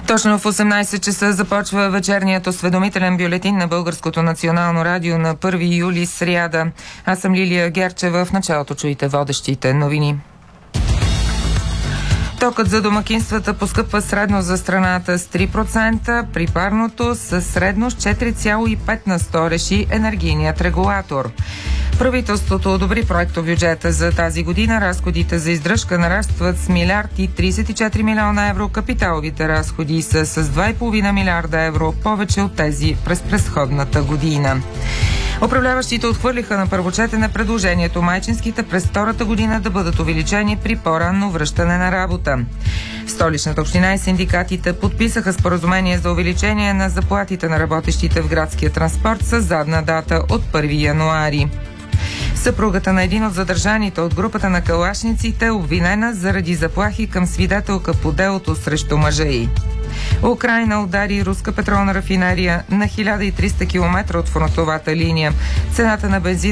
Точно в 18 часа започва вечерният осведомителен бюлетин на Българското национално радио на 1 юли, сряда. Аз съм Лилия Герчева. В началото чуйте водещите новини. Токът за домакинствата поскъпва средно за страната с 3%, при парното с средно с 4,5 на 100, реши енергийният регулатор. Правителството одобри проектобюджета за тази година. Разходите за издръжка нарастват с 1 34 милиона евро. Капиталовите разходи са с 2,5 милиарда евро, повече от тези през предходната година. Управляващите отхвърлиха на първо четене предложението майчинските през втората година да бъдат увеличени при по-ранно връщане на работа. Столичната община и синдикатите подписаха споразумение за увеличение на заплатите на работещите в градския транспорт с задна дата от 1 януари. Съпругата на един от задържаните от групата на калашниците е обвинена заради заплахи към свидетелка по делото срещу мъжа й. Украйна удари руска петролна рафинерия на 1300 км от фронтовата линия. Цената на бензин